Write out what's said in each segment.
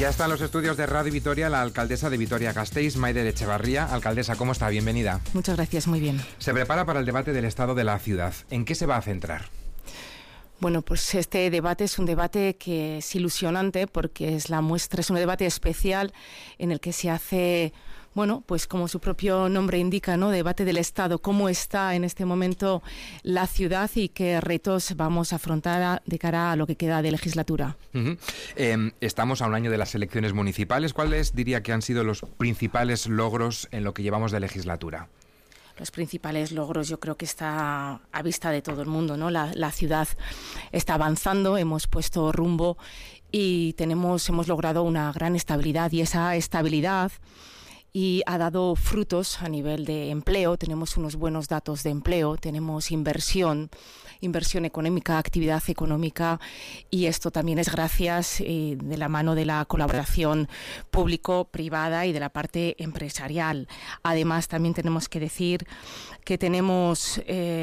Ya está en los estudios de Radio Vitoria la alcaldesa de Vitoria-Gasteiz, Maider Etxebarria. Alcaldesa, ¿cómo está? Bienvenida. Muchas gracias, muy bien. Se prepara para el debate del estado de la ciudad. ¿En qué se va a centrar? Bueno, pues este debate es un debate que es ilusionante porque es un debate especial en el que se hace, bueno, pues como su propio nombre indica, ¿no? Debate del Estado, cómo está en este momento la ciudad y qué retos vamos a afrontar de cara a lo que queda de legislatura. Estamos a un año de las elecciones municipales. ¿Cuáles diría que han sido los principales logros en lo que llevamos de legislatura? Los principales logros yo creo que está a vista de todo el mundo, ¿no? La ciudad está avanzando, hemos puesto rumbo y hemos logrado una gran estabilidad, y esa estabilidad ha dado frutos a nivel de empleo. Tenemos unos buenos datos de empleo, tenemos inversión económica, actividad económica, y esto también es gracias de la mano de la colaboración público-privada y de la parte empresarial. Además, también tenemos que decir que hemos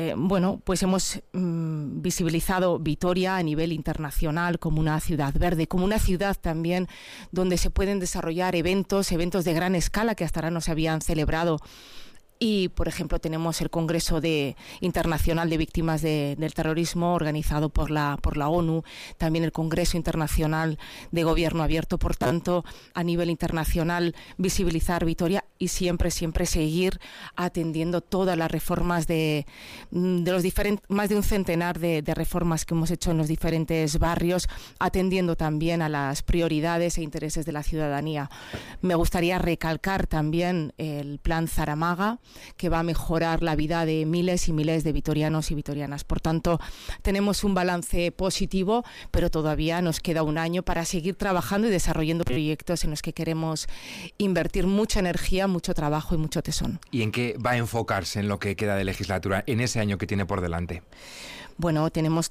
visibilizado Vitoria a nivel internacional como una ciudad verde, como una ciudad también donde se pueden desarrollar eventos de gran escala que hasta ahora no se habían celebrado. Y, por ejemplo, tenemos el Congreso Internacional de Víctimas del Terrorismo organizado por la ONU, también el Congreso Internacional de Gobierno Abierto. Por tanto, a nivel internacional, visibilizar Vitoria y siempre seguir atendiendo todas las reformas de los diferentes, más de un centenar de reformas que hemos hecho en los diferentes barrios, atendiendo también a las prioridades e intereses de la ciudadanía. Me gustaría recalcar también el Plan Zaramaga, que va a mejorar la vida de miles y miles de vitorianos y vitorianas. Por tanto, tenemos un balance positivo, pero todavía nos queda un año para seguir trabajando y desarrollando proyectos en los que queremos invertir mucha energía, mucho trabajo y mucho tesón. ¿Y en qué va a enfocarse en lo que queda de legislatura, en ese año que tiene por delante? Bueno, tengo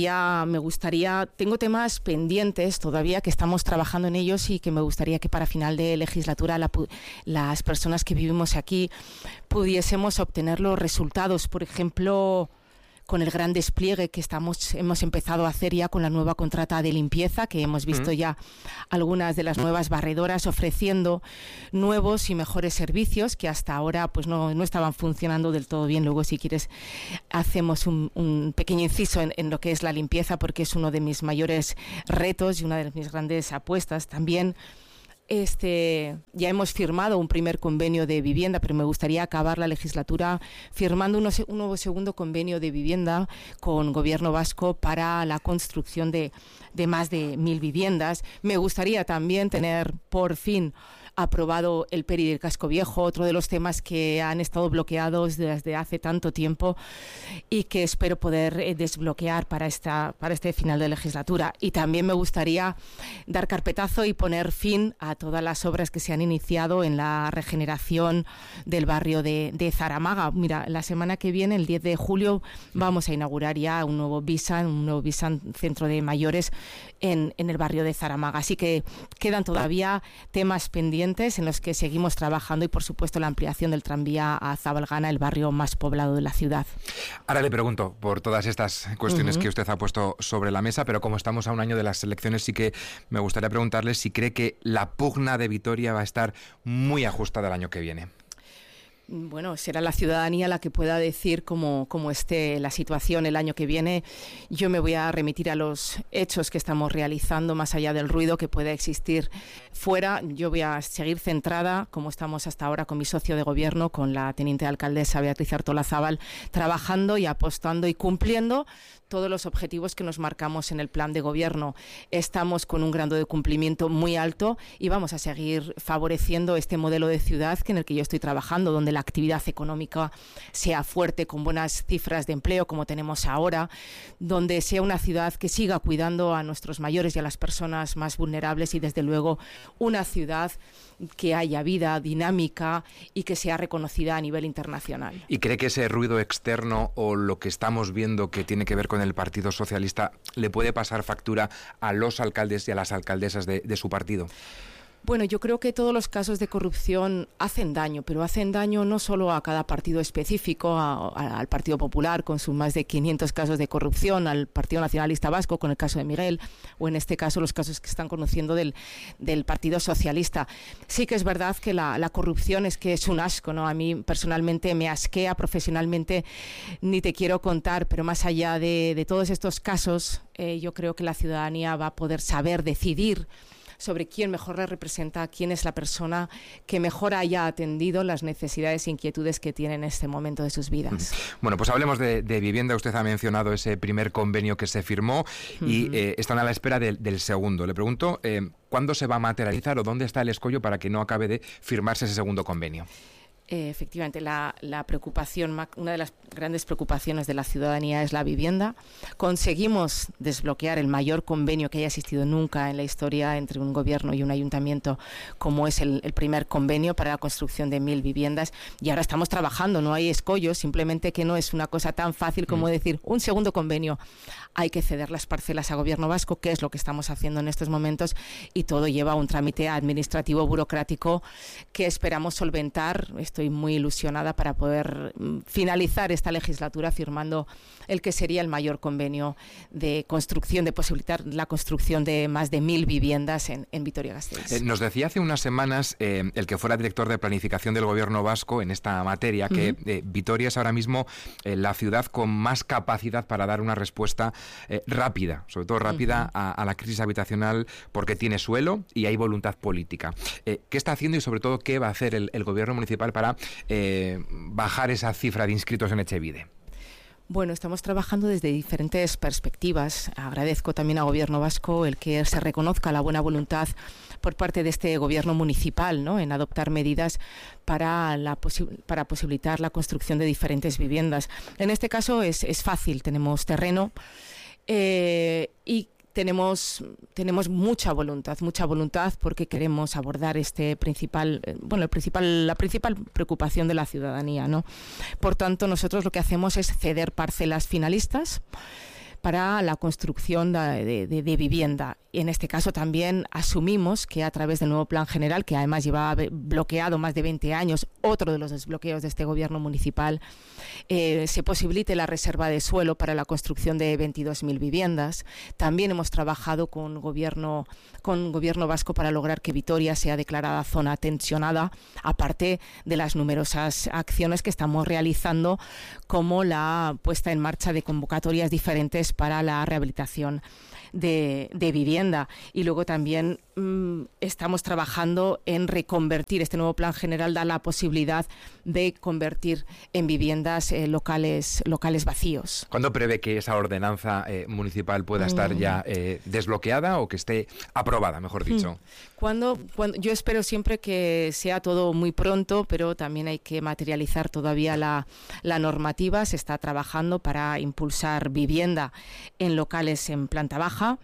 temas pendientes todavía que estamos trabajando en ellos y que me gustaría que para final de legislatura las personas que vivimos aquí pudiésemos obtener los resultados. Por ejemplo, con el gran despliegue que hemos empezado a hacer ya con la nueva contrata de limpieza, que hemos visto ya algunas de las nuevas barredoras ofreciendo nuevos y mejores servicios que hasta ahora pues no estaban funcionando del todo bien. Luego, si quieres, hacemos un pequeño inciso en lo que es la limpieza, porque es uno de mis mayores retos y una de mis grandes apuestas también. Ya hemos firmado un primer convenio de vivienda, pero me gustaría acabar la legislatura firmando un nuevo segundo convenio de vivienda con Gobierno vasco para la construcción de más de 1.000 viviendas. Me gustaría también tener por fin aprobado el PERI del Casco Viejo, otro de los temas que han estado bloqueados desde hace tanto tiempo y que espero poder desbloquear para este final de legislatura. Y también me gustaría dar carpetazo y poner fin a todas las obras que se han iniciado en la regeneración del barrio de Zaramaga. Mira, la semana que viene, el 10 de julio, vamos a inaugurar ya un nuevo Visan centro de mayores en el barrio de Zaramaga. Así que quedan todavía temas pendientes en los que seguimos trabajando y, por supuesto, la ampliación del tranvía a Zabalgana, el barrio más poblado de la ciudad. Ahora le pregunto por todas estas cuestiones que usted ha puesto sobre la mesa, pero como estamos a un año de las elecciones, sí que me gustaría preguntarle si cree que la pugna de Vitoria va a estar muy ajustada el año que viene. Bueno, será la ciudadanía la que pueda decir cómo esté la situación el año que viene. Yo me voy a remitir a los hechos que estamos realizando, más allá del ruido que pueda existir fuera. Yo voy a seguir centrada, como estamos hasta ahora, con mi socio de gobierno, con la teniente alcaldesa Beatriz Artolazabal, trabajando y apostando y cumpliendo todos los objetivos que nos marcamos en el plan de gobierno. Estamos con un grado de cumplimiento muy alto y vamos a seguir favoreciendo este modelo de ciudad en el que yo estoy trabajando, donde la actividad económica sea fuerte, con buenas cifras de empleo como tenemos ahora, donde sea una ciudad que siga cuidando a nuestros mayores y a las personas más vulnerables, y desde luego una ciudad que haya vida dinámica y que sea reconocida a nivel internacional. ¿Y cree que ese ruido externo o lo que estamos viendo que tiene que ver con el Partido Socialista le puede pasar factura a los alcaldes y a las alcaldesas de su partido? Bueno, yo creo que todos los casos de corrupción hacen daño, pero hacen daño no solo a cada partido específico, al Partido Popular con sus más de 500 casos de corrupción, al Partido Nacionalista Vasco con el caso de Miguel, o en este caso los casos que están conociendo del Partido Socialista. Sí que es verdad que la corrupción es un asco, ¿no? A mí personalmente me asquea, profesionalmente ni te quiero contar, pero más allá de todos estos casos, yo creo que la ciudadanía va a poder saber decidir sobre quién mejor le representa, quién es la persona que mejor haya atendido las necesidades e inquietudes que tienen en este momento de sus vidas. Bueno, pues hablemos de vivienda. Usted ha mencionado ese primer convenio que se firmó y están a la espera del segundo. Le pregunto, ¿cuándo se va a materializar o dónde está el escollo para que no acabe de firmarse ese segundo convenio? Efectivamente, la preocupación, una de las grandes preocupaciones de la ciudadanía es la vivienda. Conseguimos desbloquear el mayor convenio que haya existido nunca en la historia entre un gobierno y un ayuntamiento, como es el primer convenio para la construcción de 1.000 viviendas. Y ahora estamos trabajando, no hay escollos, simplemente que no es una cosa tan fácil como decir un segundo convenio. Hay que ceder las parcelas a Gobierno Vasco, que es lo que estamos haciendo en estos momentos, y todo lleva un trámite administrativo burocrático que esperamos solventar. Estoy muy ilusionada para poder finalizar esta legislatura firmando el que sería el mayor convenio de construcción, de posibilitar la construcción de más de 1.000 viviendas en Vitoria-Gasteiz. Nos decía hace unas semanas el que fuera director de planificación del Gobierno vasco en esta materia que Vitoria es ahora mismo la ciudad con más capacidad para dar una respuesta rápida, sobre todo rápida a la crisis habitacional, porque tiene suelo y hay voluntad política. ¿Qué está haciendo y sobre todo qué va a hacer el Gobierno municipal para bajar esa cifra de inscritos en Etxebide? Bueno, estamos trabajando desde diferentes perspectivas. Agradezco también al Gobierno vasco el que se reconozca la buena voluntad por parte de este Gobierno municipal, ¿no?, en adoptar medidas para posibilitar la construcción de diferentes viviendas. En este caso es fácil, tenemos terreno y tenemos mucha voluntad porque queremos abordar la principal preocupación de la ciudadanía, ¿no? Por tanto, nosotros lo que hacemos es ceder parcelas finalistas para la construcción de vivienda. Y en este caso también asumimos que a través del nuevo Plan General, que además llevaba bloqueado más de 20 años, otro de los desbloqueos de este gobierno municipal, se posibilite la reserva de suelo para la construcción de 22.000 viviendas. También hemos trabajado con gobierno vasco para lograr que Vitoria sea declarada zona tensionada, aparte de las numerosas acciones que estamos realizando, como la puesta en marcha de convocatorias diferentes para la rehabilitación de vivienda. Y luego también estamos trabajando en reconvertir. Este nuevo Plan General da la posibilidad de convertir en viviendas locales vacíos. ¿Cuándo prevé que esa ordenanza municipal pueda estar ya desbloqueada o que esté aprobada, mejor dicho? Cuando yo espero siempre que sea todo muy pronto, pero también hay que materializar todavía la normativa. Se está trabajando para impulsar vivienda en locales en planta baja,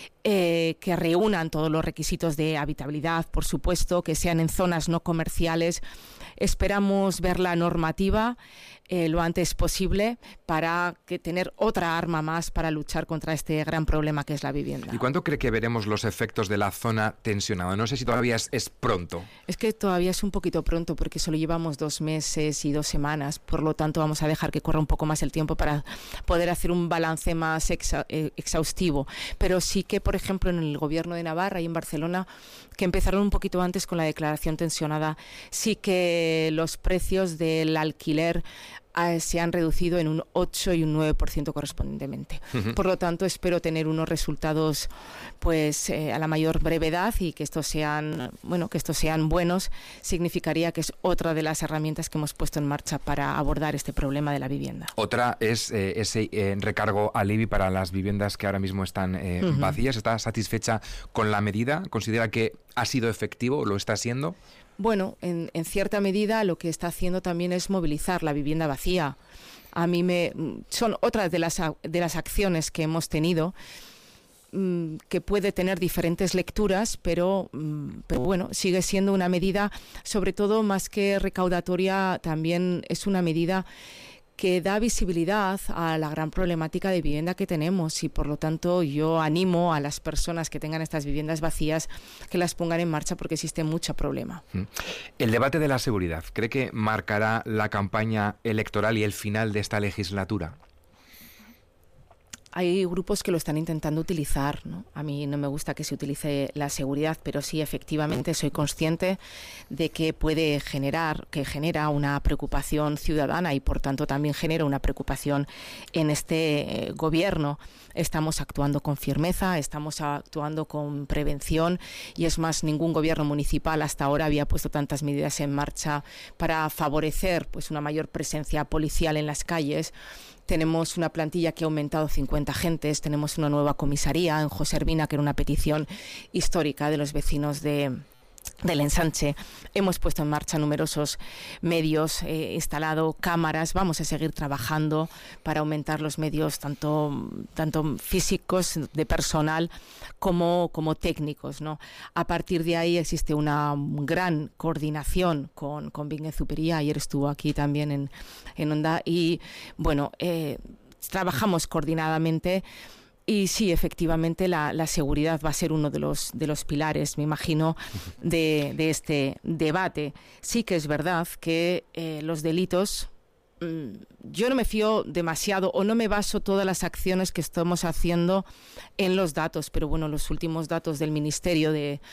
que reúnan todos los requisitos de habitabilidad, por supuesto, que sean en zonas no comerciales. Esperamos ver la normativa lo antes posible para tener otra arma más para luchar contra este gran problema que es la vivienda. ¿Y cuándo cree que veremos los efectos de la zona tensionada? No sé si todavía es pronto. Es que todavía es un poquito pronto porque solo llevamos 2 meses y 2 semanas, por lo tanto vamos a dejar que corra un poco más el tiempo para poder hacer un balance más exhaustivo. Pero sí que, por ejemplo, en el Gobierno de Navarra y en Barcelona, que empezaron un poquito antes con la declaración tensionada, sí que los precios del alquiler se han reducido en un 8 y un 9% correspondientemente. Por lo tanto, espero tener unos resultados a la mayor brevedad y que estos sean buenos. Significaría que es otra de las herramientas que hemos puesto en marcha para abordar este problema de la vivienda. Otra es ese recargo al IBI para las viviendas que ahora mismo están vacías. ¿Está satisfecha con la medida? ¿Considera que ha sido efectivo o lo está siendo? Bueno, en cierta medida lo que está haciendo también es movilizar la vivienda vacía. Son otras de las acciones que hemos tenido, que puede tener diferentes lecturas, pero bueno, sigue siendo una medida, sobre todo más que recaudatoria, también es una medida que da visibilidad a la gran problemática de vivienda que tenemos, y por lo tanto yo animo a las personas que tengan estas viviendas vacías que las pongan en marcha, porque existe mucho problema. El debate de la seguridad, ¿cree que marcará la campaña electoral y el final de esta legislatura? Hay grupos que lo están intentando utilizar, ¿no? A mí no me gusta que se utilice la seguridad, pero sí, efectivamente, soy consciente de que genera una preocupación ciudadana, y por tanto también genera una preocupación en este gobierno. Estamos actuando con firmeza, estamos actuando con prevención, y es más, ningún gobierno municipal hasta ahora había puesto tantas medidas en marcha para favorecer pues una mayor presencia policial en las calles. Tenemos una plantilla que ha aumentado 50 agentes, tenemos una nueva comisaría en José Ervina, que era una petición histórica de los vecinos del Ensanche. Hemos puesto en marcha numerosos medios, instalado cámaras. Vamos a seguir trabajando para aumentar los medios tanto físicos de personal como técnicos, ¿no? A partir de ahí existe una gran coordinación con Bingen Zuperia. Ayer estuvo aquí también en Onda, y bueno, trabajamos coordinadamente. Y sí, efectivamente, la seguridad va a ser uno de los pilares, me imagino, de este debate. Sí que es verdad que los delitos, yo no me fío demasiado, o no me baso todas las acciones que estamos haciendo en los datos, pero bueno, los últimos datos del Ministerio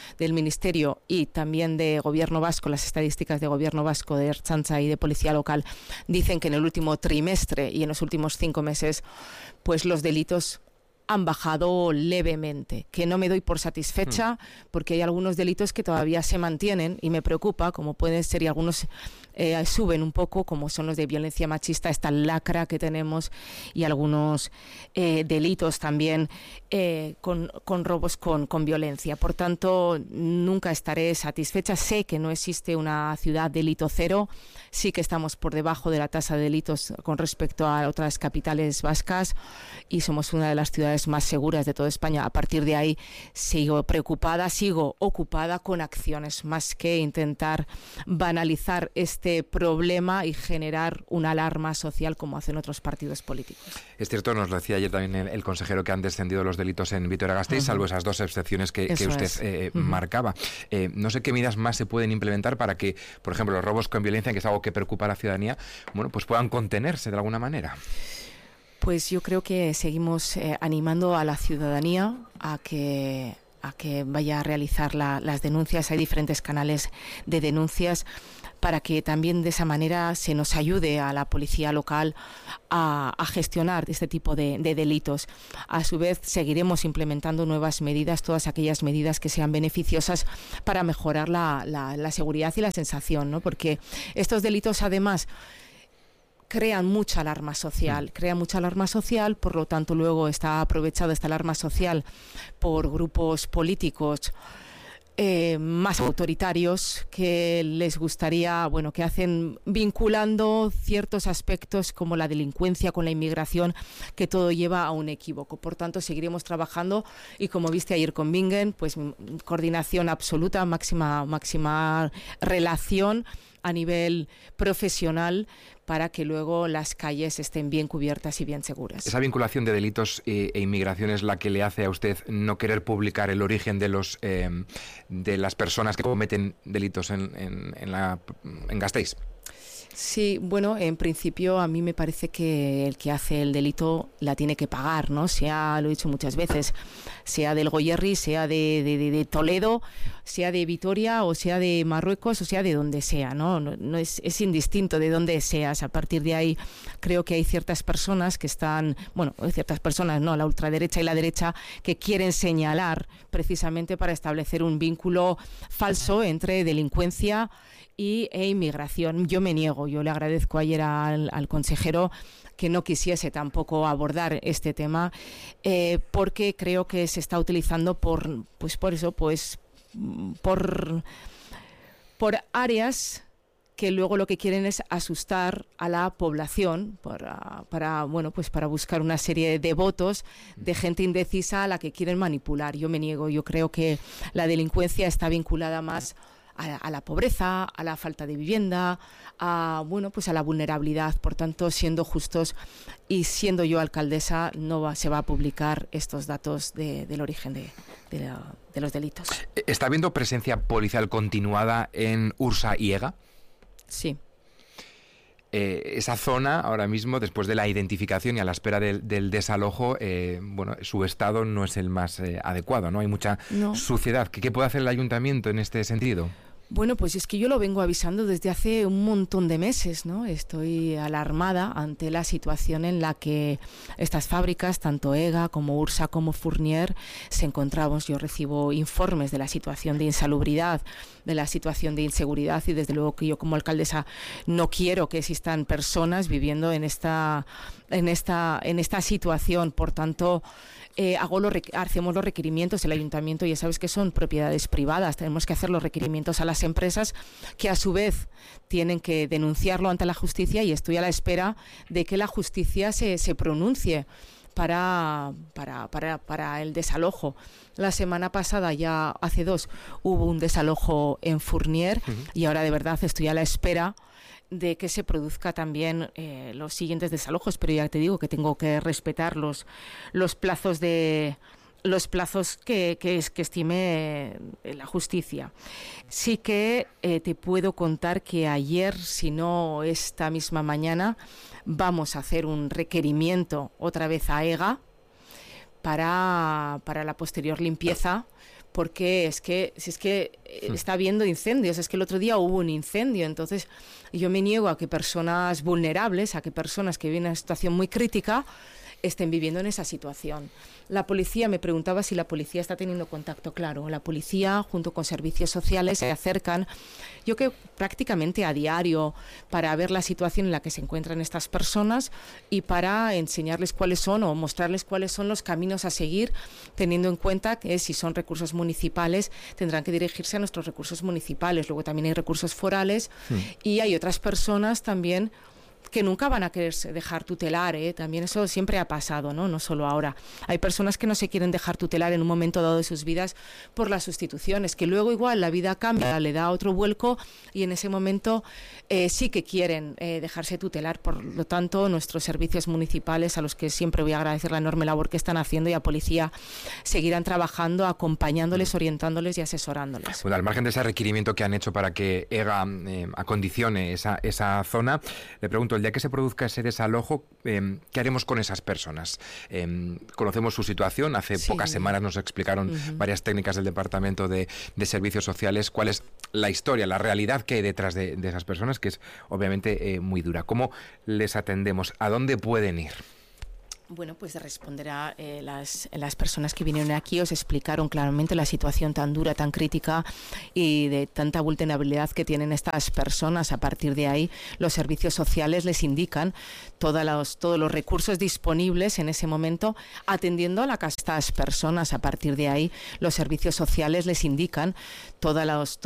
y también de Gobierno Vasco, las estadísticas de Gobierno Vasco, de Ertzaintza y de Policía Local, dicen que en el último trimestre y en los últimos 5 meses, pues los delitos han bajado levemente, que no me doy por satisfecha, porque hay algunos delitos que todavía se mantienen y me preocupa, como pueden ser, y algunos suben un poco, como son los de violencia machista, esta lacra que tenemos, y algunos delitos también con robos con violencia. Por tanto, nunca estaré satisfecha. Sé que no existe una ciudad delito cero, sí que estamos por debajo de la tasa de delitos con respecto a otras capitales vascas, y somos una de las ciudades más seguras de toda España. A partir de ahí sigo preocupada, sigo ocupada con acciones, más que intentar banalizar este problema y generar una alarma social como hacen otros partidos políticos. Es cierto, nos lo decía ayer también el consejero, que han descendido los delitos en Vitoria-Gasteiz, salvo esas 2 excepciones que usted marcaba. No sé qué medidas más se pueden implementar para que, por ejemplo, los robos con violencia, que es algo que preocupa a la ciudadanía, bueno, pues puedan contenerse de alguna manera. Pues yo creo que seguimos animando a la ciudadanía a que vaya a realizar las denuncias. Hay diferentes canales de denuncias, para que también de esa manera se nos ayude a la policía local a gestionar este tipo de delitos. A su vez, seguiremos implementando nuevas medidas, todas aquellas medidas que sean beneficiosas para mejorar la seguridad y la sensación, ¿no? Porque estos delitos, además, crean mucha alarma social, por lo tanto luego está aprovechada esta alarma social por grupos políticos más autoritarios, que les gustaría, bueno, que hacen vinculando ciertos aspectos como la delincuencia con la inmigración, que todo lleva a un equívoco. Por tanto, seguiremos trabajando, y como viste ayer con Bingen, pues coordinación absoluta, máxima relación a nivel profesional, para que luego las calles estén bien cubiertas y bien seguras. ¿Esa vinculación de delitos e inmigración es la que le hace a usted no querer publicar el origen de las personas que cometen delitos en Gasteiz? Sí, bueno, en principio a mí me parece que el que hace el delito la tiene que pagar, ¿no? Lo he dicho muchas veces, sea del Goierri, sea de Toledo, sea de Vitoria, o sea de Marruecos, o sea de donde sea, ¿no? No es indistinto de dónde seas. A partir de ahí creo que hay ciertas personas que están, bueno, ciertas personas, no, la ultraderecha y la derecha, que quieren señalar precisamente para establecer un vínculo falso entre delincuencia e inmigración. Yo me niego. Yo le agradezco ayer al consejero que no quisiese tampoco abordar este tema, porque creo que se está utilizando por áreas que luego lo que quieren es asustar a la población para buscar una serie de votos de gente indecisa a la que quieren manipular. Yo me niego. Yo creo que la delincuencia está vinculada más a la pobreza, a la falta de vivienda, pues a la vulnerabilidad. Por tanto, siendo justos y siendo yo alcaldesa, se va a publicar estos datos del origen de los delitos. ¿Está habiendo presencia policial continuada en Ursa y Ega? Sí. Esa zona ahora mismo, después de la identificación y a la espera del desalojo, su estado no es el más adecuado, ¿no? Hay mucha suciedad. ¿Qué puede hacer el ayuntamiento en este sentido? Bueno, pues es que yo lo vengo avisando desde hace un montón de meses, ¿no? Estoy alarmada ante la situación en la que estas fábricas, tanto EGA como Ursa como Fournier, se encontraban. Yo recibo informes de la situación de insalubridad, de la situación de inseguridad, y desde luego que yo como alcaldesa no quiero que existan personas viviendo en esta situación. Por tanto, hacemos los requerimientos. El ayuntamiento, ya sabes que son propiedades privadas, tenemos que hacer los requerimientos a las empresas, que a su vez tienen que denunciarlo ante la justicia, y estoy a la espera de que la justicia se pronuncie para el desalojo. La semana pasada, ya hace 2, hubo un desalojo en Fournier, y ahora de verdad estoy a la espera de que se produzca también los siguientes desalojos, pero ya te digo que tengo que respetar los plazos que estime la justicia. Sí que te puedo contar que ayer, si no esta misma mañana, vamos a hacer un requerimiento otra vez a EGA para la posterior limpieza, porque si es que está habiendo incendios. Es que el otro día hubo un incendio, entonces yo me niego a que personas vulnerables, a que personas que viven en una situación muy crítica estén viviendo en esa situación. La policía, me preguntaba si la policía está teniendo contacto. Claro, la policía junto con servicios sociales se acercan, yo creo prácticamente a diario, para ver la situación en la que se encuentran estas personas y para enseñarles cuáles son o mostrarles cuáles son los caminos a seguir, teniendo en cuenta que si son recursos municipales tendrán que dirigirse a nuestros recursos municipales. Luego también hay recursos forales y hay otras personas también que nunca van a querer dejar tutelar, también eso siempre ha pasado, ¿no? No solo ahora. Hay personas que no se quieren dejar tutelar en un momento dado de sus vidas por las sustituciones, que luego igual la vida cambia, le da otro vuelco y en ese momento sí que quieren dejarse tutelar. Por lo tanto, nuestros servicios municipales, a los que siempre voy a agradecer la enorme labor que están haciendo, y a policía, seguirán trabajando, acompañándoles, orientándoles y asesorándoles. Bueno, al margen de ese requerimiento que han hecho para que EGA acondicione esa zona, le pregunto, el día que se produzca ese desalojo, ¿qué haremos con esas personas? Conocemos su situación, hace pocas semanas nos explicaron varias técnicas del Departamento de Servicios Sociales cuál es la historia, la realidad que hay detrás de esas personas, que es obviamente muy dura. ¿Cómo les atendemos? ¿A dónde pueden ir? Bueno, pues responder a las personas que vinieron aquí, os explicaron claramente la situación tan dura, tan crítica y de tanta vulnerabilidad que tienen estas personas. A partir de ahí, los servicios sociales les indican todos los recursos disponibles en ese momento, atendiendo a estas personas. A partir de ahí, los servicios sociales les indican todos los